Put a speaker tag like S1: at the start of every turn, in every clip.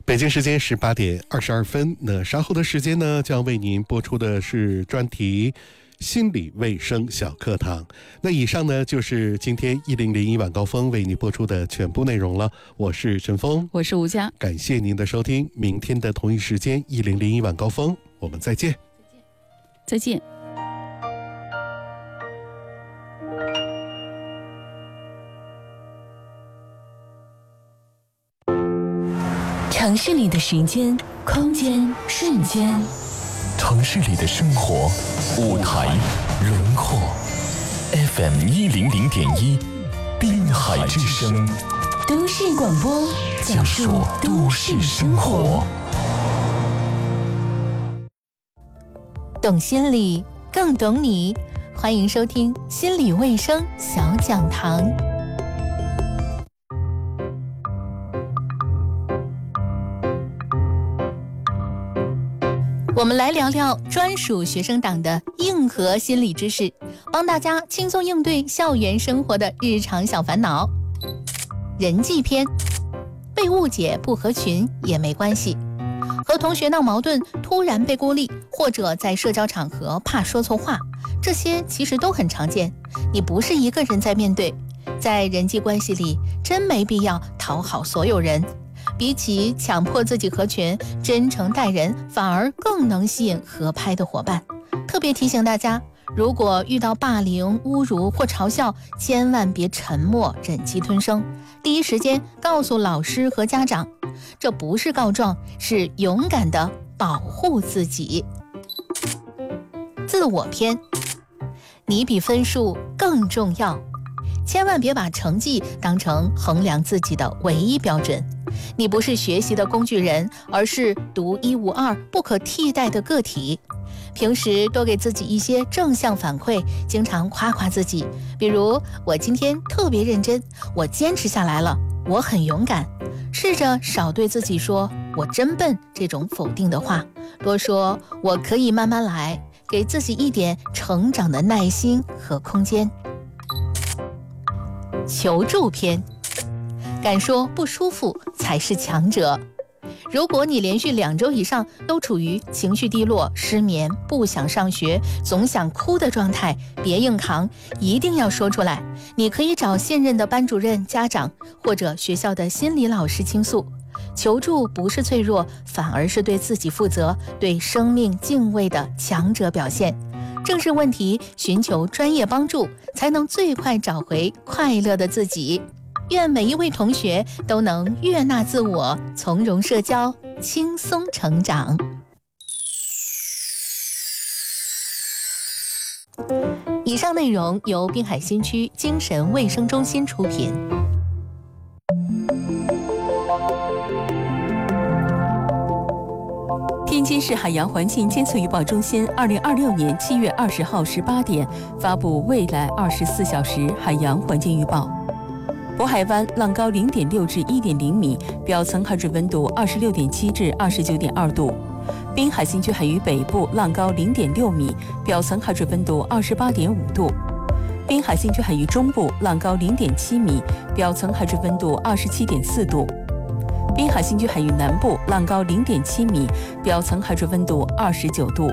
S1: 北京时间18点22分，那稍后的时间呢，将为您播出的是专题心理卫生小课堂。那以上呢，就是今天1001晚高峰为你播出的全部内容了。我是陈峰，
S2: 我是吴佳，
S1: 感谢您的收听。明天的同一时间1001晚高峰，我们再见。
S2: 再见。
S3: 城市里的时间、空间、瞬间，
S4: 城市里的生活、舞台、轮廓。FM 100.1，滨海之声，
S3: 都市广播，讲述都市生活。懂心理，更懂你。欢迎收听心理卫生小讲堂。我们来聊聊专属学生党的硬核心理知识，帮大家轻松应对校园生活的日常小烦恼。人际篇，被误解不合群也没关系。和同学闹矛盾，突然被孤立，或者在社交场合怕说错话，这些其实都很常见。你不是一个人在面对，在人际关系里，真没必要讨好所有人。比起强迫自己合群，真诚待人反而更能吸引合拍的伙伴。特别提醒大家，如果遇到霸凌、侮辱或嘲笑，千万别沉默忍气吞声，第一时间告诉老师和家长。这不是告状，是勇敢地保护自己。自我篇，你比分数更重要。千万别把成绩当成衡量自己的唯一标准。你不是学习的工具人，而是独一无二、不可替代的个体。平时多给自己一些正向反馈，经常夸夸自己，比如我今天特别认真，我坚持下来了，我很勇敢。试着少对自己说我真笨这种否定的话，多说我可以慢慢来，给自己一点成长的耐心和空间。求助篇，敢说不舒服才是强者。如果你连续2周以上都处于情绪低落、失眠、不想上学、总想哭的状态，别硬扛，一定要说出来。你可以找现任的班主任、家长或者学校的心理老师倾诉。求助不是脆弱，反而是对自己负责、对生命敬畏的强者表现。正视问题，寻求专业帮助，才能最快找回快乐的自己。愿每一位同学都能悦纳自我，从容社交，轻松成长。以上内容由滨海新区精神卫生中心出品。天津市海洋环境监测预报中心2026年7月20号18点发布未来24小时海洋环境预报。渤海湾浪高0.6至1.0米，表层海水温度26.7至29.2度；滨海新区海域北部浪高0.6米，表层海水温度28.5度；滨海新区海域中部浪高0.7米，表层海水温度27.4度；滨海新区海域南部浪高0.7米，表层海水温度29度。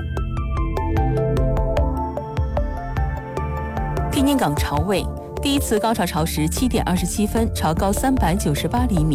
S3: 天津港潮位。第一次高潮潮时7点27分，潮高398厘米。